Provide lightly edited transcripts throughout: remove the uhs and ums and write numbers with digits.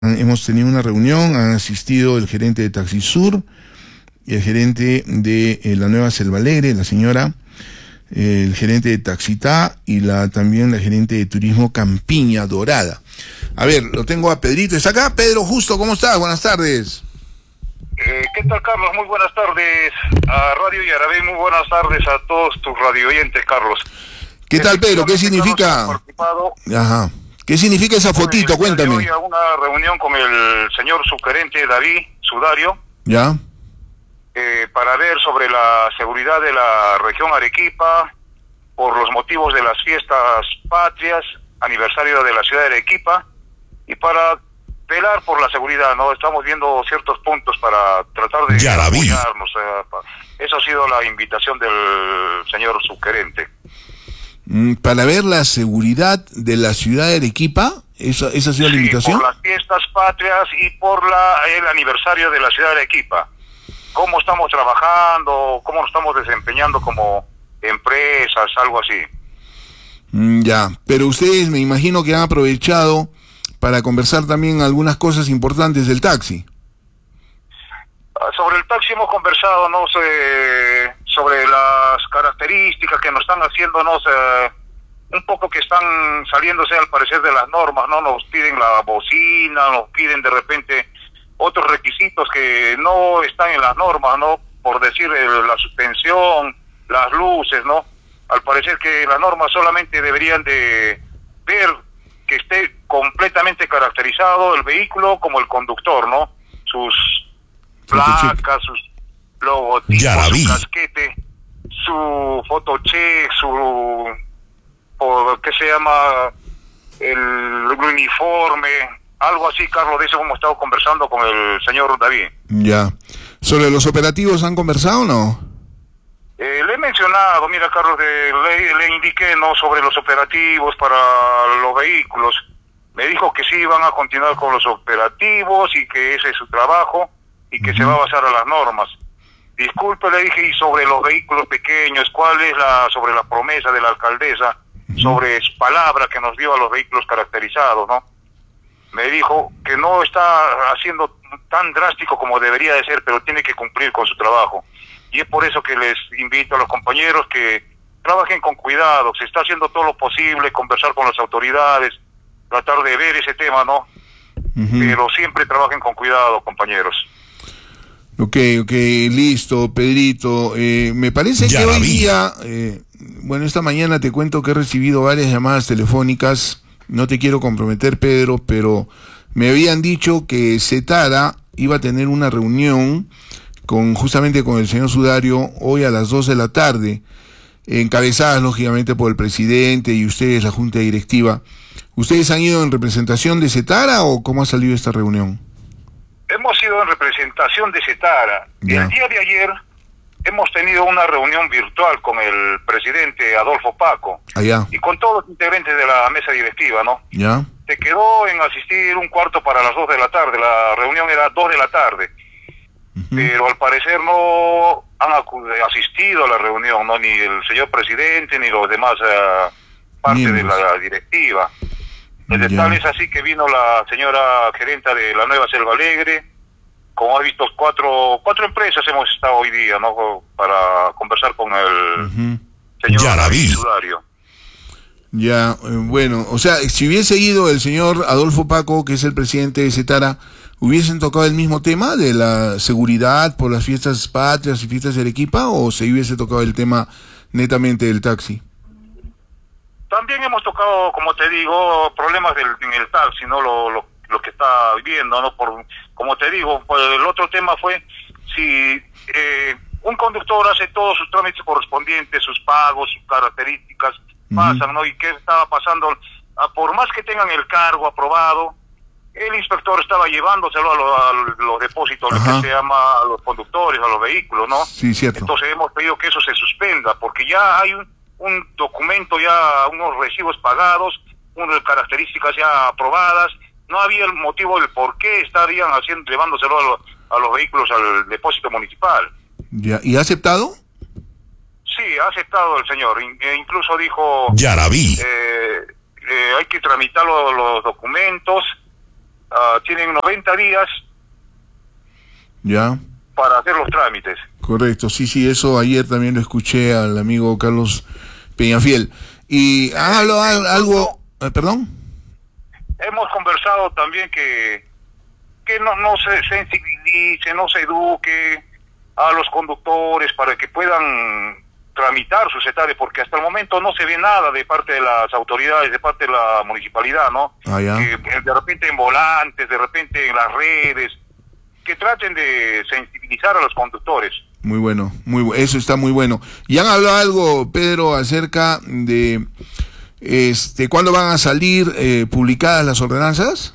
Hemos tenido una reunión, han asistido el gerente de Taxisur, el gerente de la Nueva Selva Alegre, la señora, el gerente de Taxitá y también la gerente de Turismo Campiña Dorada. A ver, lo tengo a Pedrito. ¿Está acá? Pedro Justo, ¿cómo estás? Buenas tardes. ¿Qué tal, Carlos? Muy buenas tardes a Radio Yarabí, muy buenas tardes a todos tus radioyentes, Carlos. ¿Qué tal, Pedro? ¿Qué significa? Ajá. ¿Qué significa esa fotito? Cuéntame. Hoy a una reunión con el señor subgerente David Sudario. ¿Ya? Para ver sobre la seguridad de la región Arequipa por los motivos de las fiestas patrias, aniversario de la ciudad de Arequipa, y para velar por la seguridad, ¿no? Estamos viendo ciertos puntos para tratar de apoyarnos. Esa ha sido la invitación del señor subgerente. Para ver la seguridad de la ciudad de Arequipa, ¿esa ha sido la invitación? Por las fiestas patrias y por el aniversario de la ciudad de Arequipa. ¿Cómo estamos trabajando? ¿Cómo nos estamos desempeñando como empresas? Algo así. Ya, pero ustedes me imagino que han aprovechado para conversar también algunas cosas importantes del taxi. Sobre el taxi hemos conversado, ¿no? Sobre las características que nos están haciendo, ¿no? Un poco que están saliéndose al parecer de las normas, ¿no? Nos piden la bocina, nos piden de repente otros requisitos que no están en las normas, ¿no? Por decir, la suspensión, las luces, ¿no? Al parecer que las normas solamente deberían de ver que esté completamente caracterizado el vehículo como el conductor, ¿no? Sus placas, sus logotipos, su casquete, su fotocheck, ¿qué se llama? El uniforme, algo así, Carlos. De eso hemos estado conversando con el señor David. Ya. ¿Sobre los operativos han conversado o no? Le he mencionado, mira, Carlos, le indiqué, ¿no?, sobre los operativos para los vehículos. Me dijo que sí van a continuar con los operativos y que ese es su trabajo y que se va a basar a las normas. Disculpe, le dije, y sobre los vehículos pequeños, ¿cuál es sobre la promesa de la alcaldesa, sobre su palabra que nos dio a los vehículos caracterizados, ¿no? Me dijo que no está haciendo tan drástico como debería de ser, pero tiene que cumplir con su trabajo. Y es por eso que les invito a los compañeros que trabajen con cuidado. Se está haciendo todo lo posible, conversar con las autoridades, tratar de ver ese tema, ¿no? Pero siempre trabajen con cuidado, compañeros. Ok, listo, Pedrito. Me parece que hoy día, bueno, esta mañana te cuento que he recibido varias llamadas telefónicas. No te quiero comprometer, Pedro, pero me habían dicho que Setara iba a tener una reunión justamente con el señor Sudario hoy a las 2 de la tarde, encabezadas lógicamente por el presidente y ustedes, la junta directiva. ¿Ustedes han ido en representación de Setara o cómo ha salido esta reunión? Hemos ido en representación de Setara. El día de ayer hemos tenido una reunión virtual con el presidente Adolfo Paco y con todos los integrantes de la mesa directiva, ¿no? Ya. Se quedó en asistir un cuarto para las 2 de la tarde. La reunión era 2 de la tarde. Pero al parecer no han asistido a la reunión, ¿no? Ni el señor presidente ni los demás parte de la directiva. Tal es así que vino la señora gerenta de la Nueva Selva Alegre. Como ha visto, cuatro empresas hemos estado hoy día, ¿no? Para conversar con el señor David Sudario. Ya, bueno, o sea, si hubiese ido el señor Adolfo Paco, que es el presidente de Setara, ¿hubiesen tocado el mismo tema de la seguridad por las fiestas patrias y fiestas de Arequipa, o se hubiese tocado el tema netamente del taxi? También hemos tocado, como te digo, problemas en el taxi, ¿no? Lo que está viviendo, ¿no? Como te digo, pues el otro tema fue si un conductor hace todos sus trámites correspondientes, sus pagos, sus características, pasan, ¿no? ¿Y qué estaba pasando? Por más que tengan el cargo aprobado, el inspector estaba llevándoselo a los depósitos, lo que se llama a los conductores, a los vehículos, ¿no? Sí, cierto. Entonces hemos pedido que eso se suspenda, porque ya hay un documento, ya unos recibos pagados, unas características ya aprobadas. No había el motivo del por qué estarían llevándoselo a los vehículos al depósito municipal. Ya. ¿Y ha aceptado? Sí, ha aceptado el señor. Incluso dijo... Ya la vi. Hay que tramitar los documentos tienen 90 días Ya. para hacer los trámites. Correcto, sí, eso ayer también lo escuché al amigo Carlos Peñafiel. ¿Y han hablado algo, perdón? Hemos conversado también que no se sensibilice, no se eduque a los conductores para que puedan tramitar sus hectáreas, porque hasta el momento no se ve nada de parte de las autoridades, de parte de la municipalidad, ¿no? Ah, ya. Que de repente en volantes, de repente en las redes, que traten de sensibilizar a los conductores. Muy bueno, eso está muy bueno. ¿Y han hablado algo, Pedro, acerca de cuándo van a salir publicadas las ordenanzas?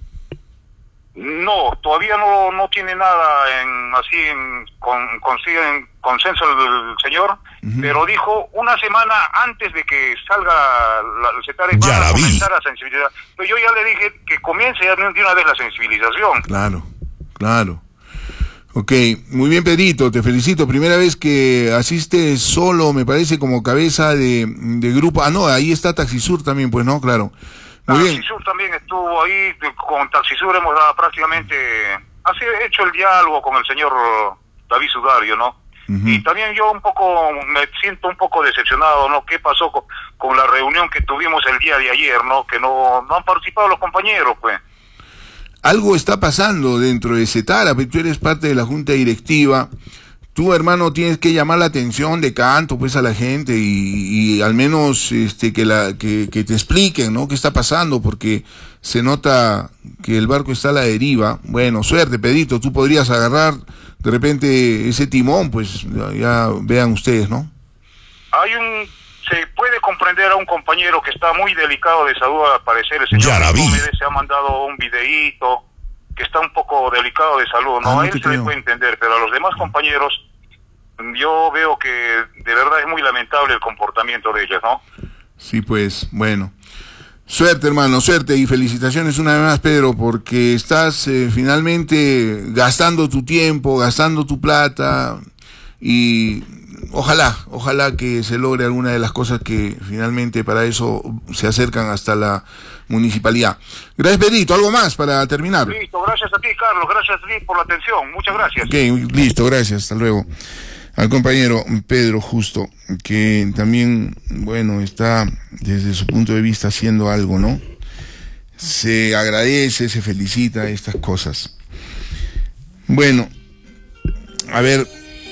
No, todavía no tiene nada con consenso el señor, pero dijo una semana antes de que salga el CETARE van a comenzar a sensibilizar. Pero yo ya le dije que comience de una vez la sensibilización. Claro. Ok, muy bien, Pedrito, te felicito. Primera vez que asistes solo, me parece, como cabeza de grupo. Ah, no, ahí está Taxisur también, pues, ¿no? Claro. Muy bien. Taxisur también estuvo ahí, con Taxisur hemos prácticamente hecho el diálogo con el señor David Sudario, ¿no? Y también yo me siento un poco decepcionado, ¿no? ¿Qué pasó con la reunión que tuvimos el día de ayer, ¿no? Que no han participado los compañeros, pues. Algo está pasando dentro de CETARA, tú eres parte de la junta directiva. Tú, hermano, tienes que llamar la atención de canto, pues, a la gente y al menos que te expliquen, ¿no? ¿Qué está pasando? Porque se nota que el barco está a la deriva. Bueno, suerte, Pedrito, tú podrías agarrar de repente ese timón, pues, ya vean ustedes, ¿no? Se puede comprender a un compañero que está muy delicado de salud, al parecer. El señor Gómez se ha mandado un videíto que está un poco delicado de salud, ¿no? A él se le puede entender, pero a los demás compañeros yo veo que de verdad es muy lamentable el comportamiento de ellos, ¿no? Sí, pues, bueno. Suerte, hermano, suerte y felicitaciones una vez más, Pedro, porque estás finalmente gastando tu tiempo, gastando tu plata y ojalá que se logre alguna de las cosas que finalmente para eso se acercan hasta la municipalidad. Gracias, Pedrito. ¿Algo más para terminar? Listo, gracias a ti, Carlos, gracias a ti por la atención, muchas gracias. Ok, listo, gracias, hasta luego. Al compañero Pedro Justo, que también, bueno, está desde su punto de vista haciendo algo, ¿no? Se agradece, se felicita estas cosas. Bueno, a ver,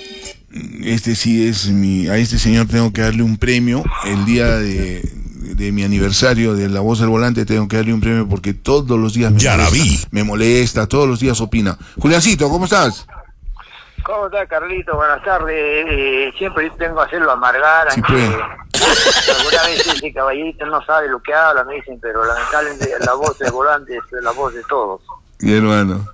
a este señor tengo que darle un premio el día de mi aniversario de La Voz del Volante. Tengo que darle un premio porque todos los días me molesta, todos los días opina. Juliancito, ¿cómo estás? ¿Cómo estás, Carlito? Buenas tardes. Siempre tengo que hacerlo amargar. Sí, pues. Alguna vez ese caballito no sabe lo que habla, me dicen, pero lamentablemente la voz del volante es la voz de todos. Sí, hermano.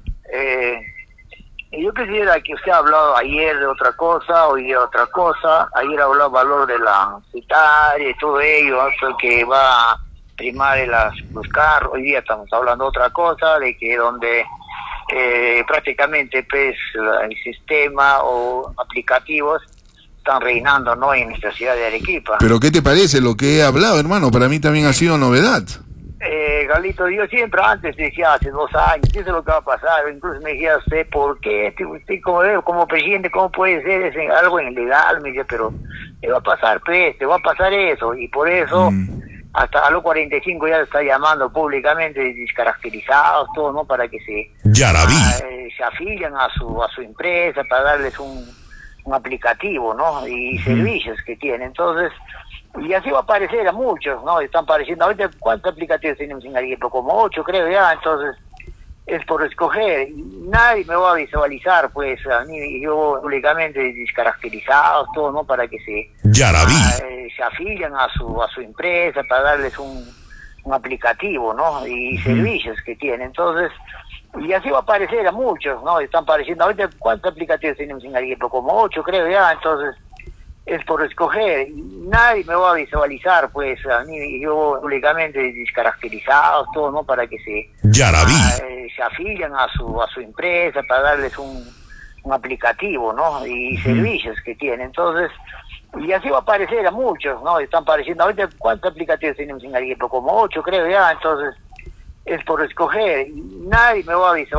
Yo quisiera que usted ha hablado ayer de otra cosa, hoy de otra cosa. Ayer habló del valor de la citaria y todo ello, hasta que va a primar los carros. Hoy día estamos hablando de otra cosa, de que donde prácticamente pues el sistema o aplicativos están reinando, ¿no?, en nuestra ciudad de Arequipa. ¿Pero qué te parece lo que he hablado, hermano? Para mí también ha sido novedad. Galito, yo siempre antes decía, hace 2 años, ¿qué es lo que va a pasar? Incluso me decía usted, ¿por qué? Usted como presidente, ¿cómo puede ser algo ilegal? Me decía, pero te va a pasar, pues, te va a pasar eso, y por eso hasta a los 45 ya está llamando públicamente descaracterizados, todo, ¿no? Para que se afilian a su empresa, para darles un aplicativo, ¿no? Y servicios que tiene. Entonces, y así va a aparecer a muchos, ¿no? Están apareciendo ahorita, ¿cuántos aplicativos tenemos en Arequipa? Como 8, creo ya. Entonces, es por escoger. Nadie me va a visualizar, pues, a mí, yo públicamente descaracterizados, todo, ¿no? Para que se afilian a su empresa, para darles un aplicativo, ¿no? Y servicios que tiene. Entonces, y así va a aparecer a muchos, ¿no? Están apareciendo ahorita, ¿cuántos aplicativos tenemos en Arequipa? Como 8, creo ya. Entonces, es por escoger. Nadie me va a visualizar, pues, a mí, yo públicamente descaracterizados, todo, ¿no? Para que se afilian a su empresa, para darles un aplicativo, ¿no? Y servicios que tiene. Entonces, y así va a aparecer a muchos, ¿no? Están apareciendo ahorita, ¿cuántos aplicativos tenemos en Arequipa? Como 8, creo ya. Entonces, es por escoger, y nadie me va a avisar.